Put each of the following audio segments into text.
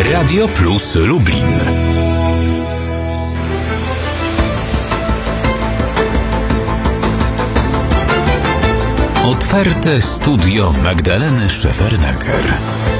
Radio Plus Lublin. Otwarte studio Magdaleny Szefernaker.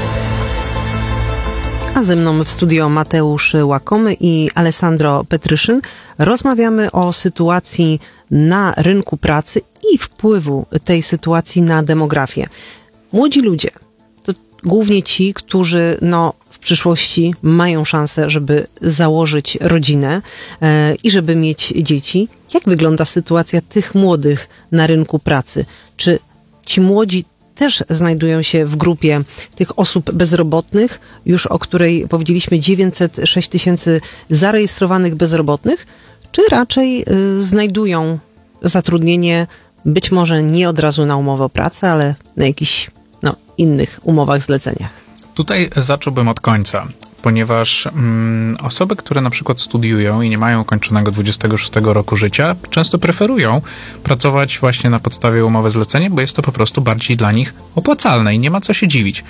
A ze mną w studio Mateusz Łakomy i Alessandro Petryszyn. Rozmawiamy o sytuacji na rynku pracy i wpływu tej sytuacji na demografię. Młodzi ludzie to głównie ci, którzy w przyszłości mają szansę, żeby założyć rodzinę i żeby mieć dzieci. Jak wygląda sytuacja tych młodych na rynku pracy? Czy ci młodzi też znajdują się w grupie tych osób bezrobotnych, już o której powiedzieliśmy 906 tysięcy zarejestrowanych bezrobotnych, czy raczej znajdują zatrudnienie być może nie od razu na umowę o pracę, ale na jakichś innych umowach zleceniach? Tutaj zacząłbym od końca, ponieważ osoby, które na przykład studiują i nie mają ukończonego 26 roku życia, często preferują pracować właśnie na podstawie umowy zlecenia, bo jest to po prostu bardziej dla nich opłacalne i nie ma co się dziwić.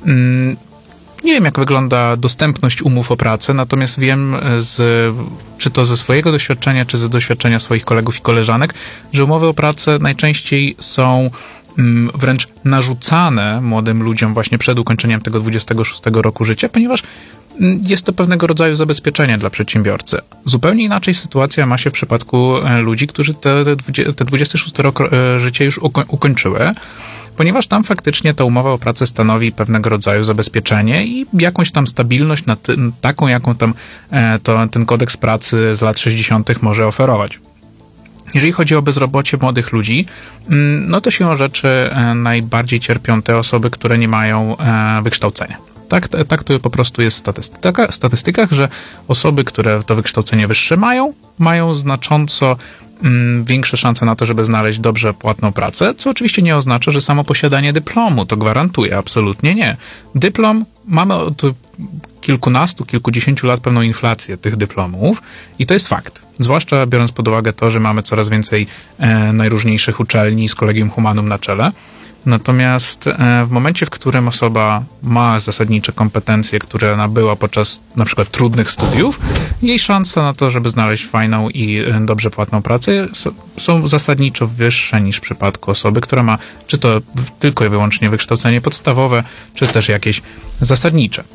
Nie wiem, jak wygląda dostępność umów o pracę, natomiast wiem, czy to ze swojego doświadczenia, czy ze doświadczenia swoich kolegów i koleżanek, że umowy o pracę najczęściej są wręcz narzucane młodym ludziom właśnie przed ukończeniem tego 26 roku życia, ponieważ jest to pewnego rodzaju zabezpieczenie dla przedsiębiorcy. Zupełnie inaczej sytuacja ma się w przypadku ludzi, którzy te 26 rok życia już ukończyły, ponieważ tam faktycznie ta umowa o pracę stanowi pewnego rodzaju zabezpieczenie i jakąś tam stabilność, taką jaką tam ten kodeks pracy z lat 60. może oferować. Jeżeli chodzi o bezrobocie młodych ludzi, to siłą rzeczy najbardziej cierpią te osoby, które nie mają wykształcenia. Tak to po prostu jest w statystykach, że osoby, które to wykształcenie wyższe mają znacząco większe szanse na to, żeby znaleźć dobrze płatną pracę, co oczywiście nie oznacza, że samo posiadanie dyplomu to gwarantuje. Absolutnie nie. Dyplom, mamy od kilkudziesięciu lat pewną inflację tych dyplomów i to jest fakt. Zwłaszcza biorąc pod uwagę to, że mamy coraz więcej najróżniejszych uczelni z Collegium Humanum na czele. Natomiast w momencie, w którym osoba ma zasadnicze kompetencje, które nabyła podczas na przykład trudnych studiów, jej szanse na to, żeby znaleźć fajną i dobrze płatną pracę są zasadniczo wyższe niż w przypadku osoby, która ma czy to tylko i wyłącznie wykształcenie podstawowe, czy też jakieś zasadnicze.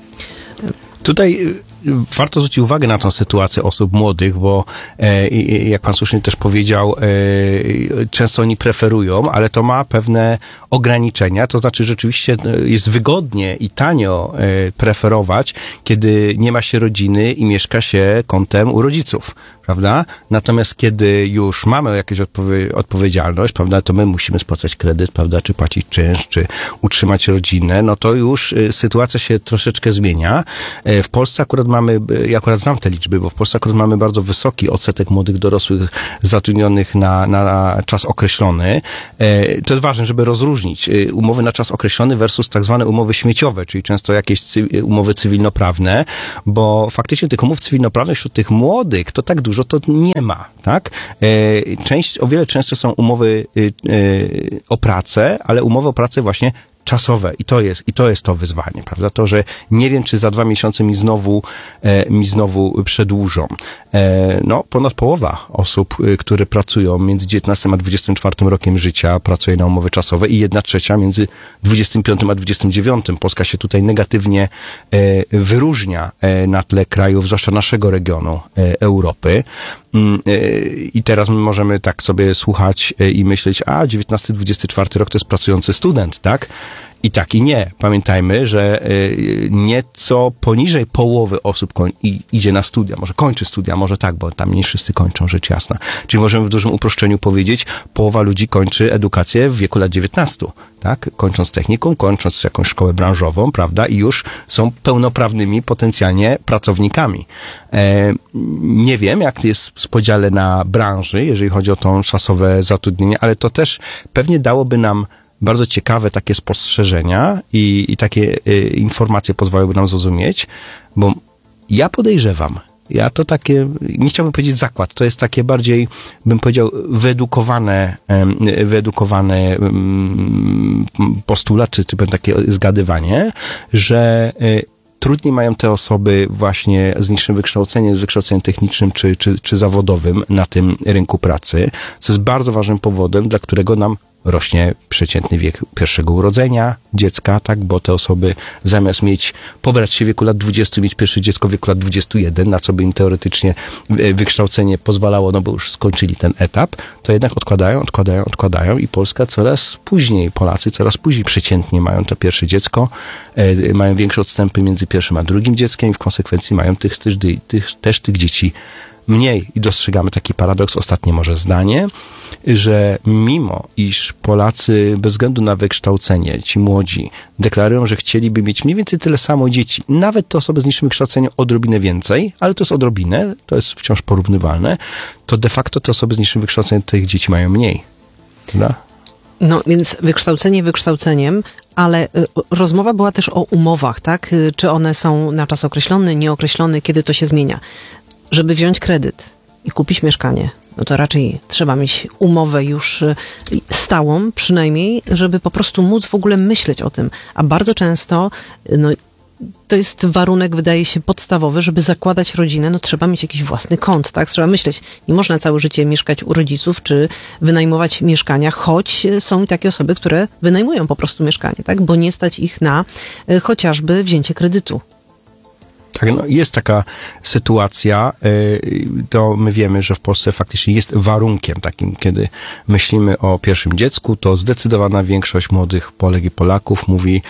Tutaj warto zwrócić uwagę na tę sytuację osób młodych, bo jak pan słusznie też powiedział, często oni preferują, ale to ma pewne ograniczenia, to znaczy rzeczywiście jest wygodnie i tanio preferować, kiedy nie ma się rodziny i mieszka się kątem u rodziców, prawda? Natomiast kiedy już mamy jakąś odpowiedzialność, prawda, to my musimy spłacać kredyt, prawda, czy płacić czynsz, czy utrzymać rodzinę, no to już sytuacja się troszeczkę zmienia. W Polsce akurat ja akurat znam te liczby, bo w Polsce akurat mamy bardzo wysoki odsetek młodych dorosłych zatrudnionych na czas określony. To jest ważne, żeby rozróżnić umowy na czas określony versus tak zwane umowy śmieciowe, czyli często jakieś umowy cywilnoprawne, bo faktycznie tych umów cywilnoprawnych wśród tych młodych to tak dużo to nie ma, tak? O wiele częstsze są umowy o pracę, ale umowy o pracę właśnie czasowe i to jest to wyzwanie, prawda? To, że nie wiem, czy za 2 miesiące mi znowu przedłużą. Ponad połowa osób, które pracują między 19 a 24 rokiem życia, pracuje na umowy czasowe i 1/3 między 25 a 29. Polska się tutaj negatywnie wyróżnia na tle krajów, zwłaszcza naszego regionu Europy. I teraz my możemy tak sobie słuchać i myśleć, 19-24 rok to jest pracujący student, tak? I tak i nie. Pamiętajmy, że nieco poniżej połowy osób idzie na studia. Może kończy studia, może tak, bo tam nie wszyscy kończą, rzecz jasna. Czyli możemy w dużym uproszczeniu powiedzieć, połowa ludzi kończy edukację w wieku lat 19, tak? Kończąc technikum, kończąc jakąś szkołę branżową, prawda? I już są pełnoprawnymi potencjalnie pracownikami. Nie wiem, jak jest w podziale na branży, jeżeli chodzi o to czasowe zatrudnienie, ale to też pewnie dałoby nam bardzo ciekawe takie spostrzeżenia i takie informacje pozwalałyby nam zrozumieć, bo ja podejrzewam, nie chciałbym powiedzieć zakład, to jest takie bardziej, bym powiedział, wyedukowane postulat, czy takie zgadywanie, że trudniej mają te osoby właśnie z niższym wykształceniem, z wykształceniem technicznym czy zawodowym na tym rynku pracy, co jest bardzo ważnym powodem, dla którego nam rośnie przeciętny wiek pierwszego urodzenia dziecka, tak, bo te osoby zamiast pobrać się w wieku lat 20, mieć pierwsze dziecko w wieku lat 21, na co by im teoretycznie wykształcenie pozwalało, no bo już skończyli ten etap, to jednak odkładają i Polska coraz później, Polacy coraz później przeciętnie mają to pierwsze dziecko, mają większe odstępy między pierwszym a drugim dzieckiem i w konsekwencji mają tych dzieci mniej. I dostrzegamy taki paradoks, ostatnie może zdanie, że mimo iż Polacy bez względu na wykształcenie, ci młodzi, deklarują, że chcieliby mieć mniej więcej tyle samo dzieci, nawet te osoby z niższym wykształceniem odrobinę więcej, ale to jest odrobinę, to jest wciąż porównywalne, to de facto te osoby z niższym wykształceniem tych dzieci mają mniej. Prawda? No więc wykształcenie wykształceniem, ale rozmowa była też o umowach, tak? Czy one są na czas określony, nieokreślony, kiedy to się zmienia. Żeby wziąć kredyt i kupić mieszkanie, no to raczej trzeba mieć umowę już stałą przynajmniej, żeby po prostu móc w ogóle myśleć o tym. A bardzo często, no, to jest warunek, wydaje się, podstawowy, żeby zakładać rodzinę, no trzeba mieć jakiś własny kąt, tak? Trzeba myśleć, nie można całe życie mieszkać u rodziców, czy wynajmować mieszkania, choć są takie osoby, które wynajmują po prostu mieszkanie, tak? Bo nie stać ich na chociażby wzięcie kredytu. Tak, no jest taka sytuacja, to my wiemy, że w Polsce faktycznie jest warunkiem takim, kiedy myślimy o pierwszym dziecku, to zdecydowana większość młodych Polek i Polaków mówi,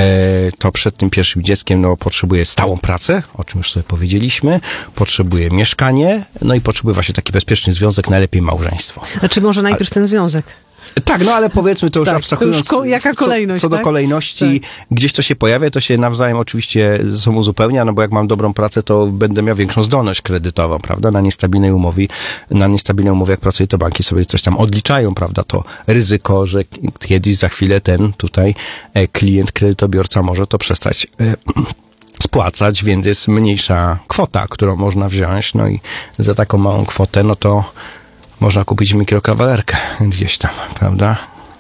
to przed tym pierwszym dzieckiem, no potrzebuje stałą pracę, o czym już sobie powiedzieliśmy, potrzebuje mieszkanie, no i potrzebuje właśnie taki bezpieczny związek, najlepiej małżeństwo. Znaczy może najpierw ten związek. Tak, no ale powiedzmy to już tak, abstrahując, to już jaka kolejność, co do tak? kolejności, tak. Gdzieś to się pojawia, to się nawzajem oczywiście ze sobą uzupełnia, no bo jak mam dobrą pracę, to będę miał większą zdolność kredytową, prawda? Na niestabilnej umowie, jak pracuję, to banki sobie coś tam odliczają, prawda? To ryzyko, że kiedyś za chwilę ten tutaj klient, kredytobiorca może to przestać spłacać, więc jest mniejsza kwota, którą można wziąć, no i za taką małą kwotę, no to można kupić mikrokawalerkę gdzieś tam, prawda?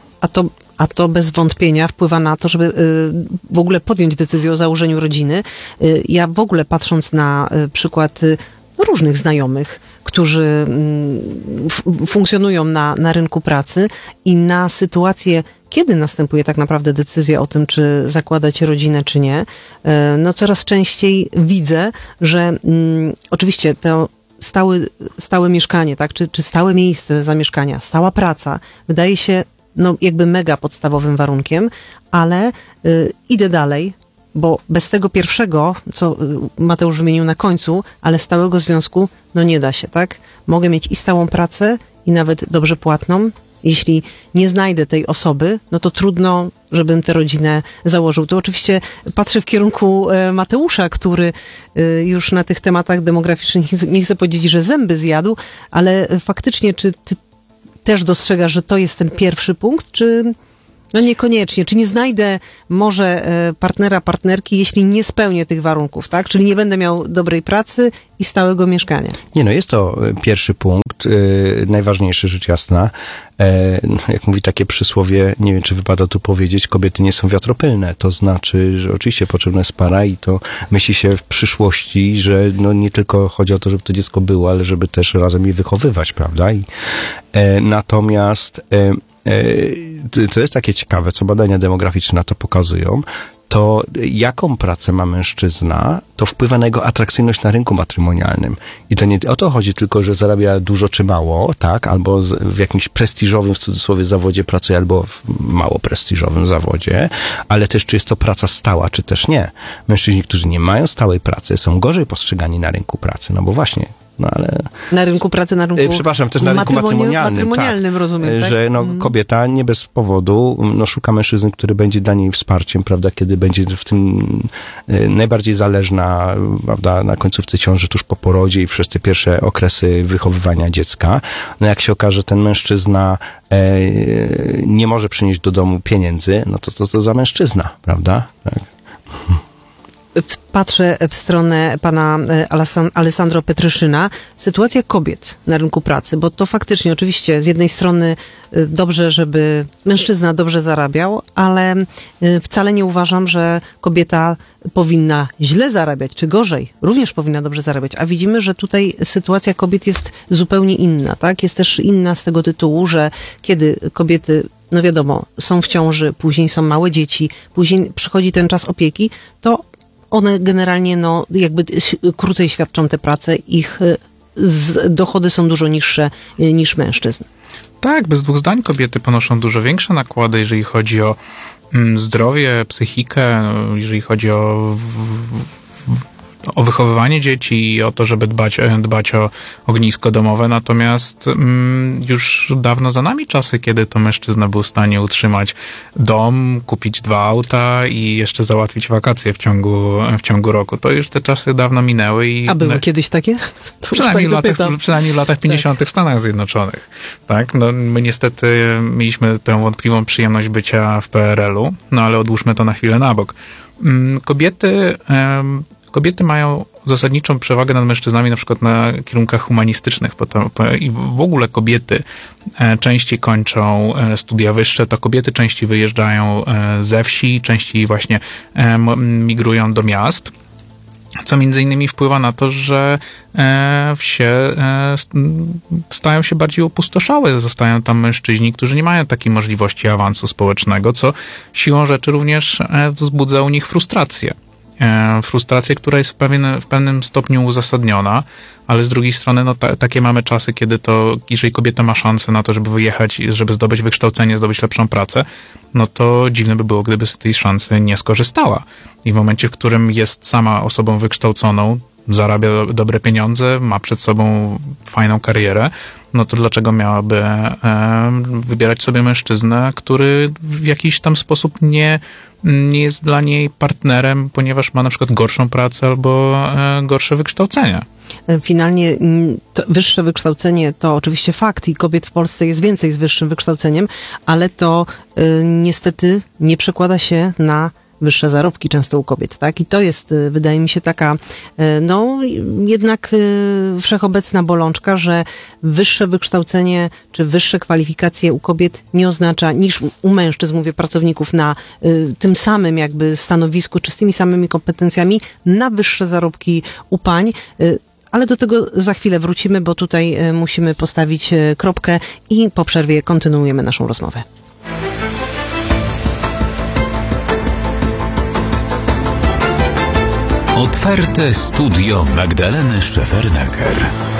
A to bez wątpienia wpływa na to, żeby w ogóle podjąć decyzję o założeniu rodziny. Ja w ogóle patrząc na przykład różnych znajomych, którzy funkcjonują na rynku pracy i na sytuację, kiedy następuje tak naprawdę decyzja o tym, czy zakładać rodzinę, czy nie, no coraz częściej widzę, że oczywiście to stałe mieszkanie, tak, czy stałe miejsce zamieszkania, stała praca, wydaje się no jakby mega podstawowym warunkiem, ale idę dalej, bo bez tego pierwszego, co Mateusz wymienił na końcu, ale stałego związku, no nie da się, tak? Mogę mieć i stałą pracę, i nawet dobrze płatną. Jeśli nie znajdę tej osoby, no to trudno, żebym tę rodzinę założył. To oczywiście patrzę w kierunku Mateusza, który już na tych tematach demograficznych, nie chcę powiedzieć, że zęby zjadł, ale faktycznie, czy ty też dostrzegasz, że to jest ten pierwszy punkt, czy no niekoniecznie? Czy nie znajdę może partnera, partnerki, jeśli nie spełnię tych warunków, tak? Czyli nie będę miał dobrej pracy i stałego mieszkania. Nie, no jest to pierwszy punkt, najważniejszy, rzecz jasna. Jak mówi takie przysłowie, nie wiem, czy wypada tu powiedzieć, kobiety nie są wiatropylne. To znaczy, że oczywiście potrzebna jest para i to myśli się w przyszłości, że no nie tylko chodzi o to, żeby to dziecko było, ale żeby też razem je wychowywać, prawda? Natomiast co jest takie ciekawe, co badania demograficzne na to pokazują, to jaką pracę ma mężczyzna, to wpływa na jego atrakcyjność na rynku matrymonialnym. I to nie o to chodzi tylko, że zarabia dużo czy mało, tak, albo w jakimś prestiżowym, w cudzysłowie, zawodzie pracuje, albo w mało prestiżowym zawodzie, ale też czy jest to praca stała, czy też nie. Mężczyźni, którzy nie mają stałej pracy, są gorzej postrzegani na rynku pracy, no bo właśnie, no ale... Na rynku pracy, na rynku... Przepraszam, też na rynku matrymonialnym, tak, rozumiem, tak? Że no, kobieta nie bez powodu no, szuka mężczyzny, który będzie dla niej wsparciem, prawda, kiedy będzie w tym najbardziej zależna, prawda, na końcówce ciąży, tuż po porodzie i przez te pierwsze okresy wychowywania dziecka. No jak się okaże, ten mężczyzna nie może przynieść do domu pieniędzy, no to za mężczyzna, prawda? Tak. patrzę w stronę pana Alessandro Petryszyna. Sytuacja kobiet na rynku pracy, bo to faktycznie oczywiście z jednej strony dobrze, żeby mężczyzna dobrze zarabiał, ale wcale nie uważam, że kobieta powinna źle zarabiać, czy gorzej, również powinna dobrze zarabiać. A widzimy, że tutaj sytuacja kobiet jest zupełnie inna, tak? Jest też inna z tego tytułu, że kiedy kobiety, no wiadomo, są w ciąży, później są małe dzieci, później przychodzi ten czas opieki, to one generalnie, no, jakby krócej świadczą tę pracę, ich dochody są dużo niższe niż mężczyzn. Tak, bez dwóch zdań kobiety ponoszą dużo większe nakłady, jeżeli chodzi o zdrowie, psychikę, jeżeli chodzi o wychowywanie dzieci i o to, żeby dbać o ognisko domowe, natomiast już dawno za nami czasy, kiedy to mężczyzna był w stanie utrzymać dom, kupić 2 auta i jeszcze załatwić wakacje w ciągu roku. To już te czasy dawno minęły. A były kiedyś takie? Przynajmniej w latach 50. w Stanach Zjednoczonych. Tak? No, my niestety mieliśmy tę wątpliwą przyjemność bycia w PRL-u, no ale odłóżmy to na chwilę na bok. Kobiety mają zasadniczą przewagę nad mężczyznami na przykład na kierunkach humanistycznych i w ogóle kobiety częściej kończą studia wyższe, to kobiety częściej wyjeżdżają ze wsi, częściej właśnie migrują do miast, co między innymi wpływa na to, że wsie stają się bardziej opustoszałe, zostają tam mężczyźni, którzy nie mają takiej możliwości awansu społecznego, co siłą rzeczy również wzbudza u nich frustrację. Frustrację, która jest w pewnym stopniu uzasadniona, ale z drugiej strony no, takie mamy czasy, kiedy to, jeżeli kobieta ma szansę na to, żeby wyjechać, żeby zdobyć wykształcenie, zdobyć lepszą pracę, no to dziwne by było, gdyby z tej szansy nie skorzystała. I w momencie, w którym jest sama osobą wykształconą, zarabia dobre pieniądze, ma przed sobą fajną karierę, no to dlaczego miałaby wybierać sobie mężczyznę, który w jakiś tam sposób nie jest dla niej partnerem, ponieważ ma na przykład gorszą pracę albo gorsze wykształcenie. Finalnie to wyższe wykształcenie to oczywiście fakt i kobiet w Polsce jest więcej z wyższym wykształceniem, ale to niestety nie przekłada się na wyższe zarobki często u kobiet, tak? I to jest, wydaje mi się, taka, no, jednak wszechobecna bolączka, że wyższe wykształcenie czy wyższe kwalifikacje u kobiet nie oznacza, niż u mężczyzn, mówię, pracowników na tym samym jakby stanowisku, czy z tymi samymi kompetencjami, na wyższe zarobki u pań. Ale do tego za chwilę wrócimy, bo tutaj musimy postawić kropkę i po przerwie kontynuujemy naszą rozmowę. Otwarte studio Magdaleny Szefernaker.